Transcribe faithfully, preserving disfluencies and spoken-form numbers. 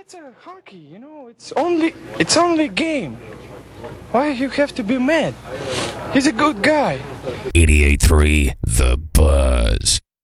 It's a hockey, you know. It's only it's only a game. Why you have to be mad? He's a good guy. eighty-eight point three The Buzz.